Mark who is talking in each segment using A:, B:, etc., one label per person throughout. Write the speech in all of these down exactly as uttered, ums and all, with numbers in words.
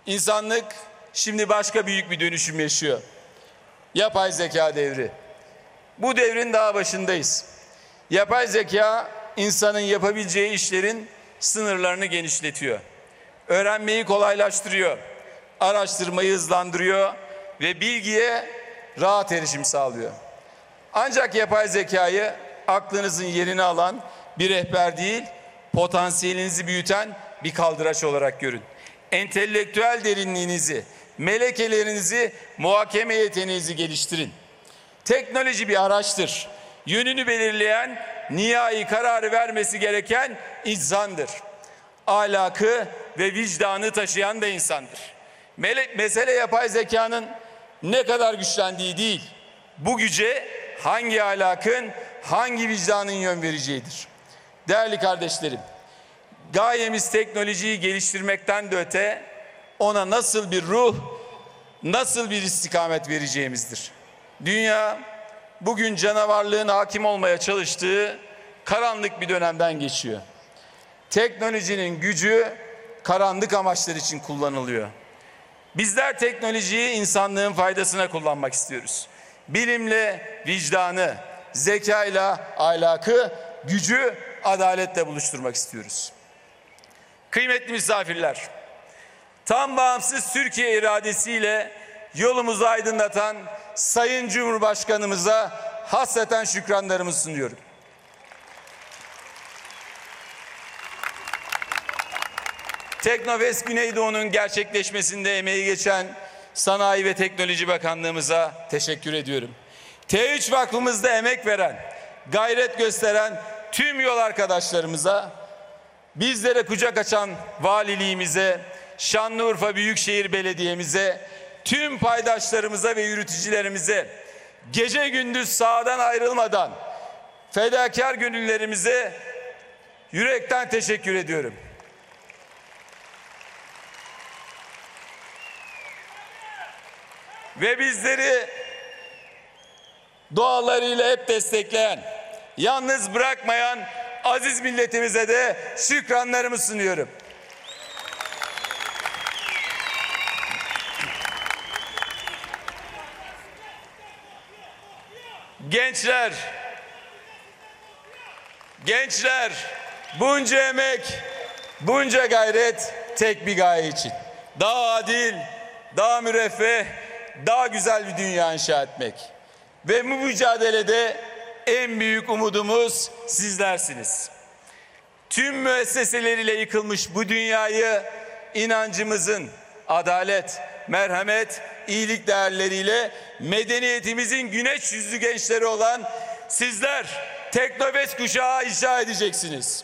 A: İnsanlık şimdi başka büyük bir dönüşüm yaşıyor. Yapay zeka devri. Bu devrin daha başındayız. Yapay zeka insanın yapabileceği işlerin sınırlarını genişletiyor. Öğrenmeyi kolaylaştırıyor. Araştırmayı hızlandırıyor ve bilgiye rahat erişim sağlıyor. Ancak yapay zekayı aklınızın yerini alan bir rehber değil, potansiyelinizi büyüten bir kaldıraç olarak görün. Entelektüel derinliğinizi, melekelerinizi, muhakeme yeteneğinizi geliştirin. Teknoloji bir araçtır. Yönünü belirleyen, nihai kararı vermesi gereken insandır. Ahlakı ve vicdanı taşıyan da insandır. Mele mesele yapay zekanın ne kadar güçlendiği değil, bu güce hangi ahlakın, hangi vicdanın yön vereceğidir. Değerli kardeşlerim, gayemiz teknolojiyi geliştirmekten de öte, ona nasıl bir ruh, nasıl bir istikamet vereceğimizdir. Dünya bugün canavarlığın hakim olmaya çalıştığı karanlık bir dönemden geçiyor. Teknolojinin gücü karanlık amaçlar için kullanılıyor. Bizler teknolojiyi insanlığın faydasına kullanmak istiyoruz. Bilimle vicdanı, zekayla ahlakı, gücü adaletle buluşturmak istiyoruz. Kıymetli misafirler, tam bağımsız Türkiye iradesiyle yolumuzu aydınlatan Sayın Cumhurbaşkanımıza hasreten şükranlarımı sunuyorum. Teknofest Güneydoğu'nun gerçekleşmesinde emeği geçen Sanayi ve Teknoloji Bakanlığımıza teşekkür ediyorum. T üç Vakfımızda emek veren, gayret gösteren tüm yol arkadaşlarımıza, bizlere kucak açan valiliğimize, Şanlıurfa Büyükşehir Belediye'mize, tüm paydaşlarımıza ve yürütücülerimize, gece gündüz sahadan ayrılmadan fedakar gönüllerimize yürekten teşekkür ediyorum. Ve bizleri dualarıyla hep destekleyen, yalnız bırakmayan aziz milletimize de şükranlarımı sunuyorum. Gençler, gençler, bunca emek, bunca gayret tek bir gaye için. Daha adil, daha müreffeh, daha güzel bir dünya inşa etmek. Ve bu mücadelede en büyük umudumuz sizlersiniz. Tüm müesseseleriyle yıkılmış bu dünyayı inancımızın, adalet, merhamet, iyilik değerleriyle medeniyetimizin güneş yüzlü gençleri olan sizler Teknofest kuşağı inşa edeceksiniz.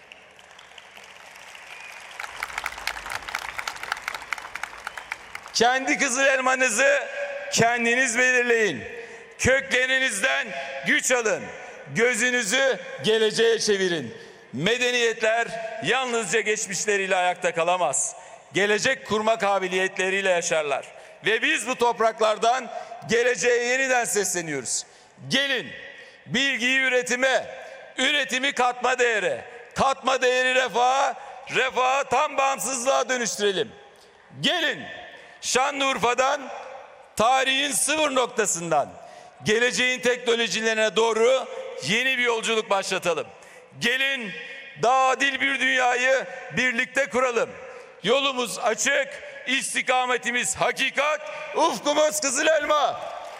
A: Kendi kızıl elmanızı kendiniz belirleyin. Köklerinizden güç alın. Gözünüzü geleceğe çevirin. Medeniyetler yalnızca geçmişleriyle ayakta kalamaz. Gelecek kurma kabiliyetleriyle yaşarlar. Ve biz bu topraklardan geleceğe yeniden sesleniyoruz. Gelin bilgiyi üretime, üretimi katma değere, katma değeri refaha, refaha tam bağımsızlığa dönüştürelim. Gelin Şanlıurfa'dan, tarihin sıfır noktasından geleceğin teknolojilerine doğru yeni bir yolculuk başlatalım. Gelin daha adil bir dünyayı birlikte kuralım. Yolumuz açık, istikametimiz hakikat, ufkumuz kızıl elma.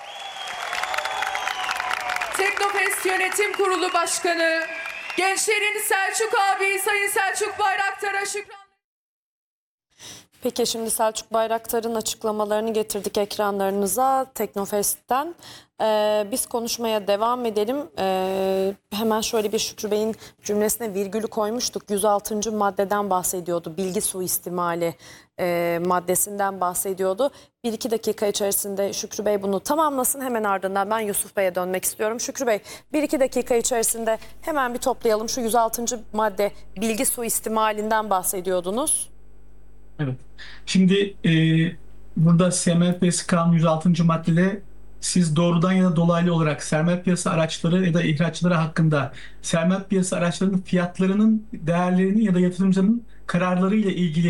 B: Teknofest Yönetim Kurulu Başkanı, Gençlerin Selçuk abi Sayın Selçuk Bayraktar'a şükran.
C: Peki şimdi Selçuk Bayraktar'ın açıklamalarını getirdik ekranlarınıza Teknofest'ten. Ee, biz konuşmaya devam edelim. Ee, hemen şöyle bir Şükrü Bey'in cümlesine virgülü koymuştuk. yüz altıncı maddeden bahsediyordu. Bilgi suistimali e, maddesinden bahsediyordu. Bir iki dakika içerisinde Şükrü Bey bunu tamamlasın. Hemen ardından ben Yusuf Bey'e dönmek istiyorum. Şükrü Bey bir iki dakika içerisinde hemen bir toplayalım. Şu yüz altıncı madde bilgi suistimalinden bahsediyordunuz.
D: Evet. Şimdi e, burada Sermaye Piyasası Kanunu yüz altıncı maddede siz doğrudan ya da dolaylı olarak sermaye piyasası araçları ya da ihraçları hakkında sermaye piyasası araçlarının fiyatlarının, değerlerinin ya da yatırımcının kararları ile ilgili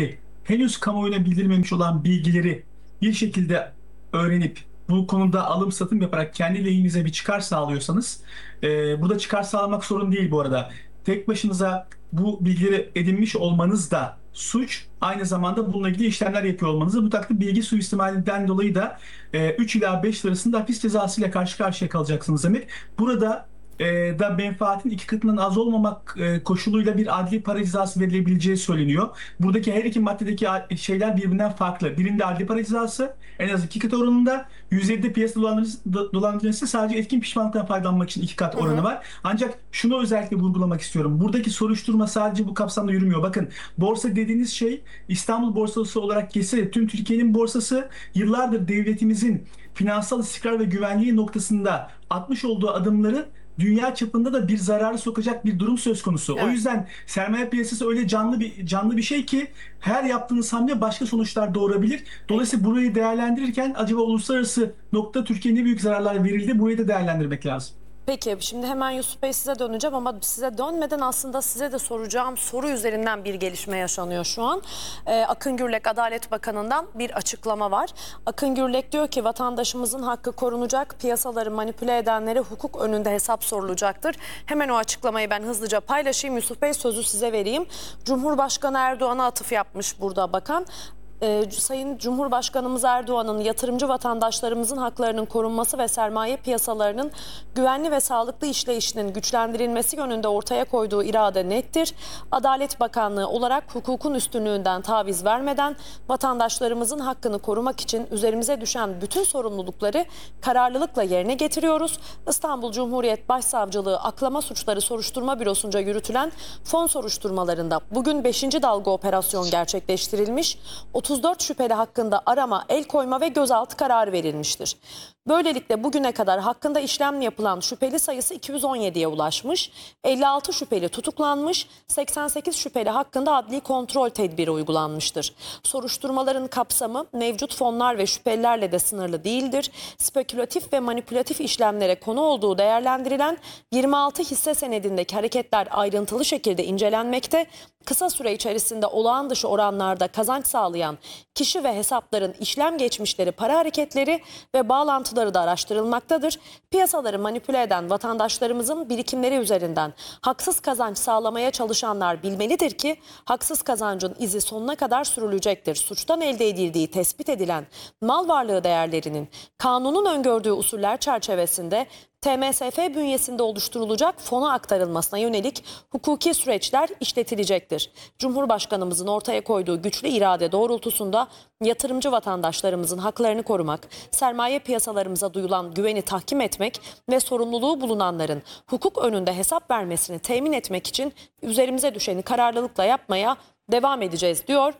D: henüz kamuoyuna bildirilmemiş olan bilgileri bir şekilde öğrenip bu konuda alım satım yaparak kendi lehinize bir çıkar sağlıyorsanız, e, burada çıkar sağlamak sorun değil bu arada. Tek başınıza bu bilgileri edinmiş olmanız da suç. Aynı zamanda bununla ilgili işlemler yapıyor olmanız da, bu takdirde bilgi suistimalinden dolayı da üç ila beş yıl arasında hapis cezası ile karşı karşıya kalacaksınız demek. Burada e, da menfaatin iki katından az olmamak e, koşuluyla bir adli para cezası verilebileceği söyleniyor. Buradaki her iki maddedeki a- şeyler birbirinden farklı. Birinde adli para cezası en az iki kat oranında, yüz yedide piyasa dolandırıcısı, do- dolandırıcısı sadece etkin pişmanlıktan faydalanmak için iki kat oranı var. Ancak şunu özellikle vurgulamak istiyorum. Buradaki soruşturma sadece bu kapsamda yürümüyor. Bakın, borsa dediğiniz şey İstanbul borsası olarak geçse de tüm Türkiye'nin borsası, yıllardır devletimizin finansal istikrar ve güvenliği noktasında atmış olduğu adımları dünya çapında da bir zararı sokacak bir durum söz konusu.
C: Evet.
D: O yüzden sermaye piyasası öyle canlı bir canlı bir şey ki her yaptığınız hamle başka sonuçlar doğurabilir. Dolayısıyla burayı değerlendirirken acaba uluslararası nokta Türkiye'ye ne büyük zararlar verildi, burayı da değerlendirmek lazım.
C: Peki şimdi hemen Yusuf Bey size döneceğim ama size dönmeden aslında size de soracağım soru üzerinden bir gelişme yaşanıyor şu an. Ee, Akın Gürlek Adalet Bakanı'ndan bir açıklama var. Akın Gürlek diyor ki vatandaşımızın hakkı korunacak, piyasaları manipüle edenlere hukuk önünde hesap sorulacaktır. Hemen o açıklamayı ben hızlıca paylaşayım. Yusuf Bey sözü size vereyim. Cumhurbaşkanı Erdoğan'a atıf yapmış burada bakan. Ee, Sayın Cumhurbaşkanımız Erdoğan'ın yatırımcı vatandaşlarımızın haklarının korunması ve sermaye piyasalarının güvenli ve sağlıklı işleyişinin güçlendirilmesi yönünde ortaya koyduğu irade nettir. Adalet Bakanlığı olarak hukukun üstünlüğünden taviz vermeden vatandaşlarımızın hakkını korumak için üzerimize düşen bütün sorumlulukları kararlılıkla yerine getiriyoruz. İstanbul Cumhuriyet Başsavcılığı Aklama Suçları Soruşturma Bürosu'nca yürütülen fon soruşturmalarında bugün beşinci dalga operasyon gerçekleştirilmiş. otuz dört şüpheli hakkında arama, el koyma ve gözaltı kararı verilmiştir. Böylelikle bugüne kadar hakkında işlem yapılan şüpheli sayısı iki yüz on yediye ulaşmış, elli altı şüpheli tutuklanmış, seksen sekiz şüpheli hakkında adli kontrol tedbiri uygulanmıştır. Soruşturmaların kapsamı mevcut fonlar ve şüphelilerle de sınırlı değildir. Spekülatif ve manipülatif işlemlere konu olduğu değerlendirilen yirmi altı hisse senedindeki hareketler ayrıntılı şekilde incelenmekte, kısa süre içerisinde olağan dışı oranlarda kazanç sağlayan kişi ve hesapların işlem geçmişleri, para hareketleri ve bağlantıları da araştırılmaktadır. Piyasaları manipüle eden vatandaşlarımızın birikimleri üzerinden haksız kazanç sağlamaya çalışanlar bilmelidir ki haksız kazancın izi sonuna kadar sürülecektir. Suçtan elde edildiği tespit edilen mal varlığı değerlerinin kanunun öngördüğü usuller çerçevesinde T M S F bünyesinde oluşturulacak fona aktarılmasına yönelik hukuki süreçler işletilecektir. Cumhurbaşkanımızın ortaya koyduğu güçlü irade doğrultusunda yatırımcı vatandaşlarımızın haklarını korumak, sermaye piyasalarımıza duyulan güveni tahkim etmek ve sorumluluğu bulunanların hukuk önünde hesap vermesini temin etmek için üzerimize düşeni kararlılıkla yapmaya devam edeceğiz diyor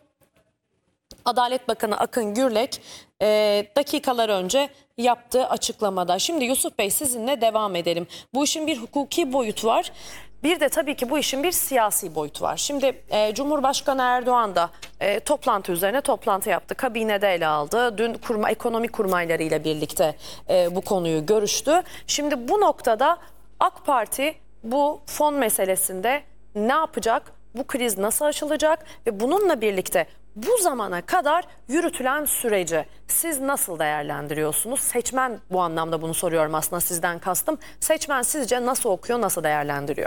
C: Adalet Bakanı Akın Gürlek e, dakikalar önce yaptığı açıklamada. Şimdi Yusuf Bey sizinle devam edelim. Bu işin bir hukuki boyutu var. Bir de tabii ki bu işin bir siyasi boyutu var. Şimdi e, Cumhurbaşkanı Erdoğan da e, toplantı üzerine toplantı yaptı. Kabinede ele aldı. Dün kurma, ekonomi kurmaylarıyla birlikte e, bu konuyu görüştü. Şimdi bu noktada AK Parti bu fon meselesinde ne yapacak? Bu kriz nasıl aşılacak? Ve bununla birlikte bu zamana kadar yürütülen süreci siz nasıl değerlendiriyorsunuz? Seçmen, bu anlamda bunu soruyorum aslında, sizden kastım. Seçmen sizce nasıl okuyor, nasıl değerlendiriyor?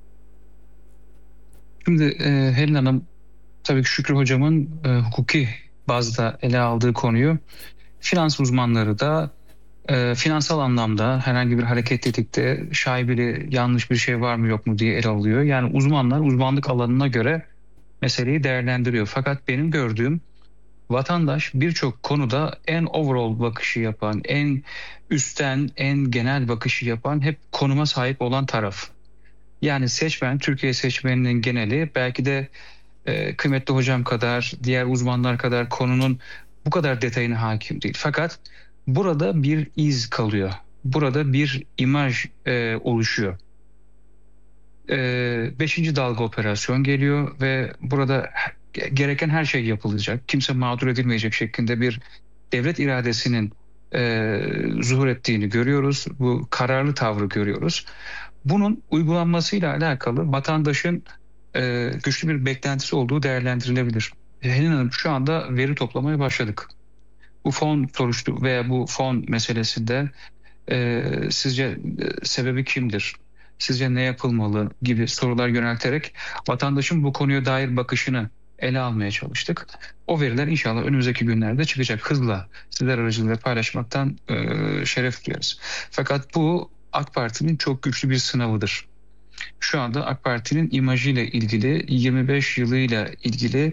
E: Şimdi e, Helin Hanım, tabii ki Şükrü Hocam'ın e, hukuki bazda ele aldığı konuyu finans uzmanları da e, finansal anlamda herhangi bir hareketlilikte şaibeli yanlış bir şey var mı yok mu diye ele alıyor. Yani uzmanlar uzmanlık alanına göre meseleyi değerlendiriyor. Fakat benim gördüğüm vatandaş birçok konuda en overall bakışı yapan, en üstten, en genel bakışı yapan hep konuma sahip olan taraf. Yani seçmen, Türkiye seçmeninin geneli belki de e, kıymetli hocam kadar, diğer uzmanlar kadar konunun bu kadar detayına hakim değil. Fakat burada bir iz kalıyor. Burada bir imaj e, oluşuyor. E, beşinci dalga operasyon geliyor ve burada gereken her şey yapılacak. Kimse mağdur edilmeyecek şeklinde bir devlet iradesinin e, zuhur ettiğini görüyoruz. Bu kararlı tavrı görüyoruz. Bunun uygulanmasıyla alakalı vatandaşın e, güçlü bir beklentisi olduğu değerlendirilebilir. Helin Hanım, şu anda veri toplamaya başladık. Bu fon soruştu veya bu fon meselesinde e, sizce e, sebebi kimdir? Sizce ne yapılmalı gibi sorular yönelterek vatandaşın bu konuya dair bakışını ele almaya çalıştık. O veriler inşallah önümüzdeki günlerde çıkacak. Hızla sizler aracılığıyla paylaşmaktan e, şeref duyarız. Fakat bu AK Parti'nin çok güçlü bir sınavıdır. Şu anda AK Parti'nin imajıyla ilgili, yirmi beş yılıyla ilgili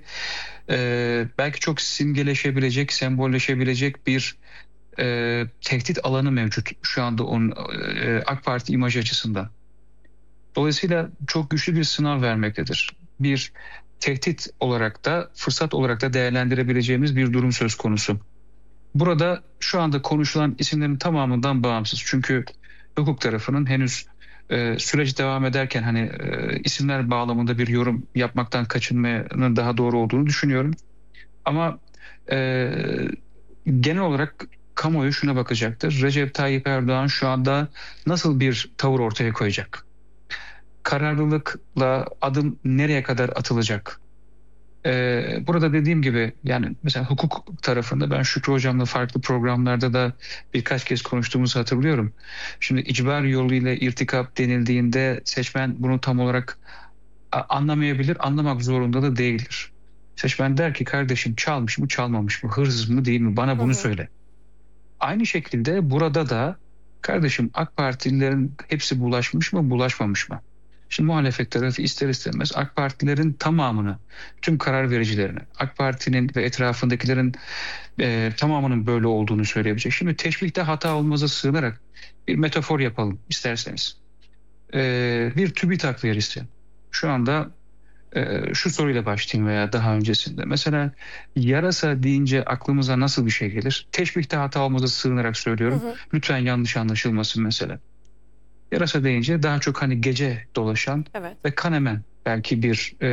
E: e, belki çok simgeleşebilecek, sembolleşebilecek bir e, tehdit alanı mevcut şu anda onun e, AK Parti imajı açısından. Dolayısıyla çok güçlü bir sınav vermektedir. Bir tehdit olarak da, fırsat olarak da değerlendirebileceğimiz bir durum söz konusu. Burada şu anda konuşulan isimlerin tamamından bağımsız. Çünkü hukuk tarafının henüz e, süreç devam ederken hani e, isimler bağlamında bir yorum yapmaktan kaçınmanın daha doğru olduğunu düşünüyorum. Ama e, genel olarak kamuoyu şuna bakacaktır. Recep Tayyip Erdoğan şu anda nasıl bir tavır ortaya koyacak? Kararlılıkla adım nereye kadar atılacak? Ee, burada dediğim gibi yani mesela hukuk tarafında ben Şükrü Hocam'la farklı programlarda da birkaç kez konuştuğumuzu hatırlıyorum. Şimdi icbar yoluyla irtikap denildiğinde seçmen bunu tam olarak a- anlamayabilir, anlamak zorunda da değildir. Seçmen der ki kardeşim çalmış mı çalmamış mı, hırsız mı değil mi, bana bunu
C: Hı hı.
E: söyle. Aynı şekilde burada da kardeşim AK Partililerin hepsi bulaşmış mı bulaşmamış mı? Şimdi muhalefet tarafı ister istemez AK Partilerin tamamını, tüm karar vericilerini, AK Parti'nin ve etrafındakilerin e, tamamının böyle olduğunu söyleyebilecek. Şimdi teşbihte hata olmaza sığınarak bir metafor yapalım isterseniz. E, bir TÜBİTAK verisi. Şu anda e, şu soruyla başlayayım veya daha öncesinde. Mesela yarasa deyince aklımıza nasıl bir şey gelir? Teşbihte hata olmaza sığınarak söylüyorum.
C: Hı hı.
E: Lütfen yanlış anlaşılmasın mesela. Yarasa deyince daha çok hani gece dolaşan
C: Evet.
E: ve kan emen belki bir e,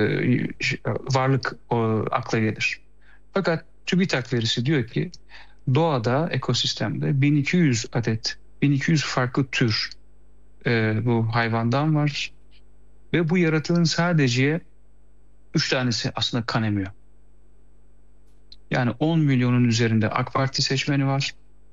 E: varlık e, akla gelir. Fakat TÜBİTAK verisi diyor ki doğada, ekosistemde bin iki yüz adet, bin iki yüz farklı tür e, bu hayvandan var ve bu yaratığın sadece üç tanesi aslında kan emiyor. Yani on milyonun üzerinde AK Parti seçmeni var.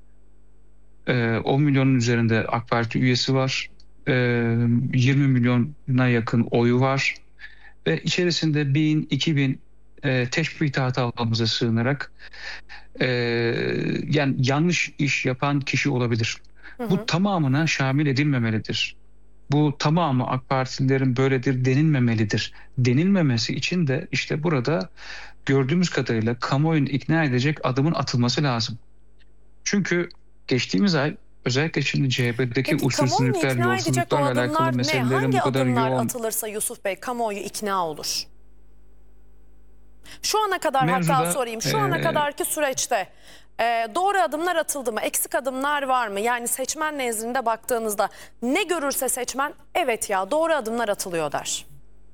E: Ee, on milyonun üzerinde AK Parti üyesi var. Ee, yirmi milyona yakın oyu var. Ve içerisinde bin, iki bin e, teşbih hatalarımıza sığınarak e, yani yanlış iş yapan kişi olabilir.
C: Hı hı.
E: Bu tamamına şamil edilmemelidir. Bu tamamı AK Partililerin böyledir denilmemelidir. Denilmemesi için de işte burada gördüğümüz kadarıyla kamuoyunu ikna edecek adımın atılması lazım. Çünkü geçtiğimiz ay özellikle şimdi C H P'deki
C: Peki kamuoyunu
E: usulsüzlükler,
C: ikna edecek o
E: yolsuzluklarla alakalı
C: adımlar ne?
E: meselelerin
C: Hangi
E: bu kadar
C: adımlar
E: yoğun.
C: atılırsa Yusuf Bey kamuoyu ikna olur? Şu ana kadar hatta
E: Mevzuda,
C: sorayım. Şu ana
E: e,
C: kadarki süreçte e, doğru adımlar atıldı mı? Eksik adımlar var mı? Yani seçmen nezdinde baktığınızda ne görürse seçmen evet ya doğru adımlar atılıyor der.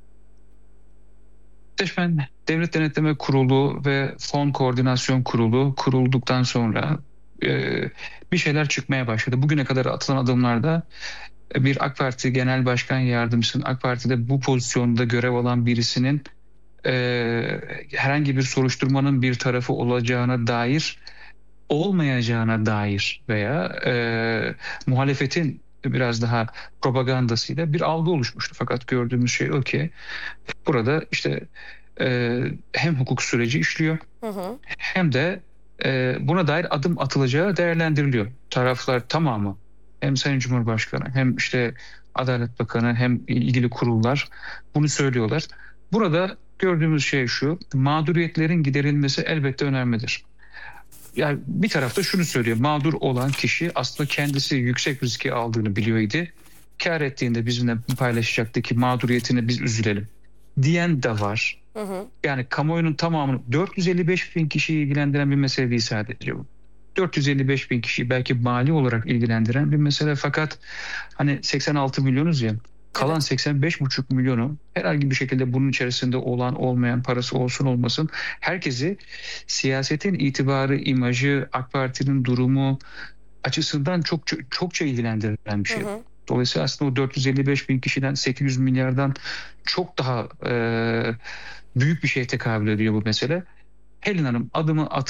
E: Seçmen Devlet Denetleme Kurulu ve Fon Koordinasyon Kurulu kurulduktan sonra e, bir şeyler çıkmaya başladı. Bugüne kadar atılan adımlarda e, bir AK Parti Genel Başkan Yardımcısının, AK Parti'de bu pozisyonda görev alan birisinin e, herhangi bir soruşturmanın bir tarafı olacağına dair, olmayacağına dair veya e, muhalefetin biraz daha propagandasıyla bir algı oluşmuştu. Fakat gördüğümüz şey o ki burada işte e, hem hukuk süreci işliyor
C: Hı hı.
E: hem de e, buna dair adım atılacağı değerlendiriliyor. Taraflar tamamı, hem Sayın Cumhurbaşkanı hem işte Adalet Bakanı hem ilgili kurullar bunu söylüyorlar. Burada gördüğümüz şey şu: mağduriyetlerin giderilmesi elbette önemlidir. Yani bir tarafta şunu söylüyor: mağdur olan kişi aslında kendisi yüksek riski aldığını biliyordu. Kâr ettiğinde bizimle paylaşacaktı ki mağduriyetine biz üzülelim diyen de var.
C: Hı hı.
E: Yani kamuoyunun tamamını, dört yüz elli beş bin kişiyi ilgilendiren bir mesele değil sadece bu. dört yüz elli beş bin kişiyi belki mali olarak ilgilendiren bir mesele, fakat hani seksen altı milyonuz ya, kalan
C: Evet.
E: seksen beş buçuk milyonu herhangi bir şekilde bunun içerisinde olan olmayan, parası olsun olmasın, herkesi siyasetin itibarı, imajı, AK Parti'nin durumu açısından çok çokça ilgilendiren bir şey.
C: Hı hı.
E: Dolayısıyla aslında o dört yüz elli beş bin kişiden sekiz yüz milyardan çok daha e, büyük bir şeye tekabül ediyor bu mesele. Helin Hanım adımı at